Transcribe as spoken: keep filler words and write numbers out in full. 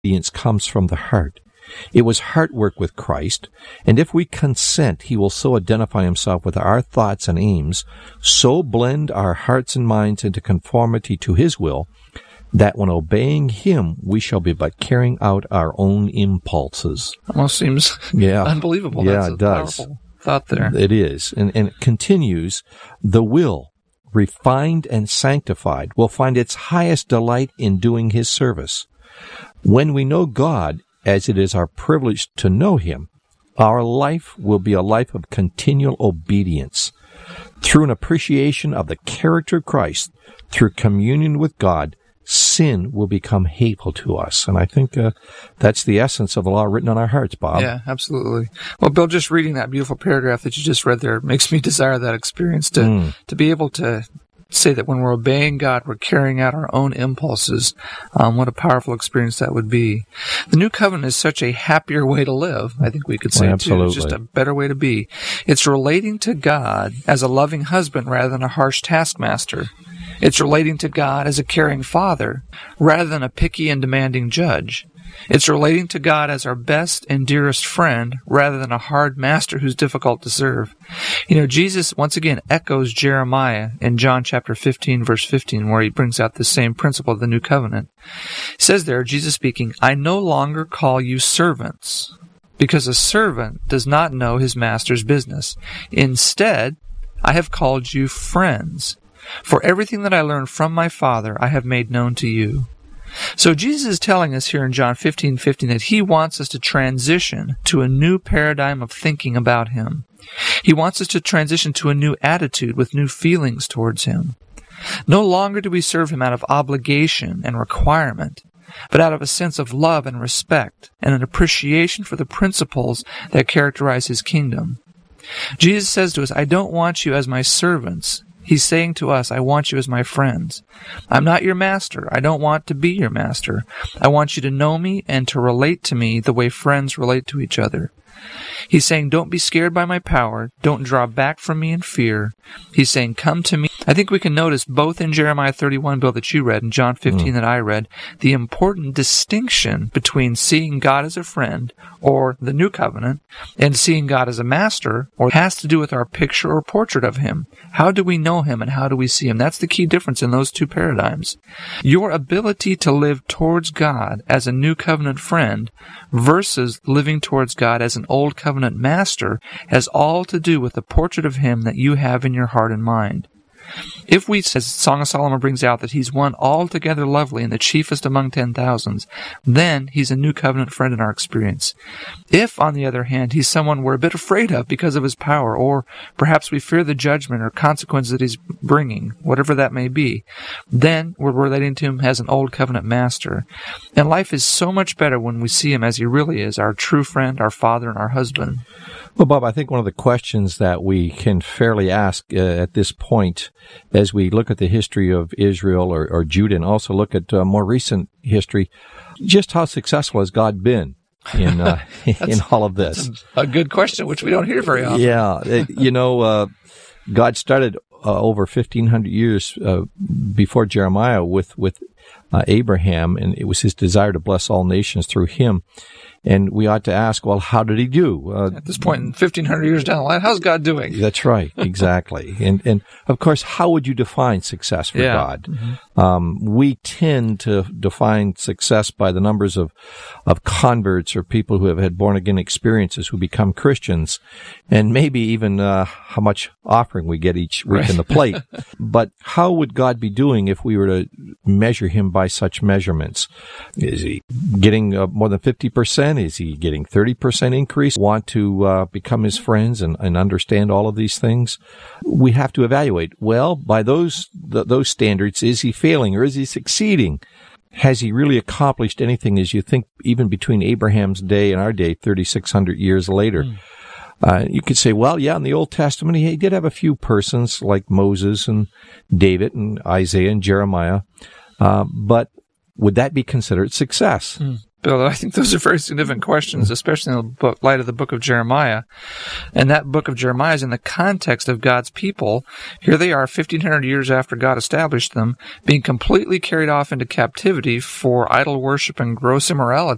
obedience comes from the heart. It was heart work with Christ, and if we consent, he will so identify himself with our thoughts and aims, so blend our hearts and minds into conformity to his will, that when obeying him, we shall be but carrying out our own impulses. Almost seems yeah. unbelievable. Yeah, That's it a does. Powerful thought there. It is. And, and it continues, the will, refined and sanctified, will find its highest delight in doing his service. When we know God, as it is our privilege to know him, our life will be a life of continual obedience. Through an appreciation of the character of Christ, through communion with God, sin will become hateful to us. And I think uh, that's the essence of the law written on our hearts, Bob. Yeah, absolutely. Well, Bill, just reading that beautiful paragraph that you just read there makes me desire that experience to, mm. to be able to say that when we're obeying God, we're carrying out our own impulses. Um, what a powerful experience that would be. The new covenant is such a happier way to live, I think we could say, well, too. It's just a better way to be. It's relating to God as a loving husband rather than a harsh taskmaster. It's relating to God as a caring father rather than a picky and demanding judge. It's relating to God as our best and dearest friend rather than a hard master who's difficult to serve. You know, Jesus once again echoes Jeremiah in John chapter fifteen, verse fifteen, where he brings out the same principle of the new covenant. It says there, Jesus speaking, I no longer call you servants, because a servant does not know his master's business. Instead, I have called you friends. For everything that I learned from my Father, I have made known to you. So Jesus is telling us here in John fifteen fifteen that he wants us to transition to a new paradigm of thinking about him. He wants us to transition to a new attitude with new feelings towards him. No longer do we serve him out of obligation and requirement, but out of a sense of love and respect and an appreciation for the principles that characterize his kingdom. Jesus says to us, I don't want you as my servants. He's saying to us, I want you as my friends. I'm not your master. I don't want to be your master. I want you to know me and to relate to me the way friends relate to each other. He's saying, don't be scared by my power. Don't draw back from me in fear. He's saying, come to me. I think we can notice both in Jeremiah thirty-one, Bill, that you read, and John fifteen mm. that I read, the important distinction between seeing God as a friend, or the new covenant, and seeing God as a master, or has to do with our picture or portrait of him. How do we know him and how do we see him? That's the key difference in those two paradigms. Your ability to live towards God as a new covenant friend versus living towards God as an old covenant master has all to do with the portrait of him that you have in your heart and mind. If we, as Song of Solomon brings out, that he's one altogether lovely and the chiefest among ten thousands, then he's a new covenant friend in our experience. If, on the other hand, he's someone we're a bit afraid of because of his power, or perhaps we fear the judgment or consequences that he's bringing, whatever that may be, then we're relating to him as an old covenant master. And life is so much better when we see him as he really is, our true friend, our father, and our husband. Well, Bob, I think one of the questions that we can fairly ask uh, at this point, as we look at the history of Israel or, or Judah, and also look at uh, more recent history, just how successful has God been in uh, in all of this? That's a good question, which we don't hear very often. Yeah, it, you know, uh, God started uh, over fifteen hundred years uh, before Jeremiah with with uh, Abraham, and it was his desire to bless all nations through him. And we ought to ask, well, how did he do? Uh, At this point, in fifteen hundred years down the line, how's God doing? That's right, exactly. and, and of course, how would you define success for yeah. God? Mm-hmm. Um, we tend to define success by the numbers of, of converts or people who have had born-again experiences who become Christians, and maybe even uh, how much offering we get each week right. in the plate. But how would God be doing if we were to measure him by such measurements? Is he getting uh, more than fifty percent? Is he getting thirty percent increase? Want to uh, become his friends and, and understand all of these things? We have to evaluate. Well, by those th- those standards, is he failing or is he succeeding? Has he really accomplished anything, as you think, even between Abraham's day and our day, thirty-six hundred years later? Mm. Uh, you could say, well, yeah, in the Old Testament, he did have a few persons like Moses and David and Isaiah and Jeremiah, uh, but would that be considered success? Mm. Bill, I think those are very significant questions, especially in the book, light of the book of Jeremiah. And that book of Jeremiah is in the context of God's people. Here they are, fifteen hundred years after God established them, being completely carried off into captivity for idol worship and gross immorality.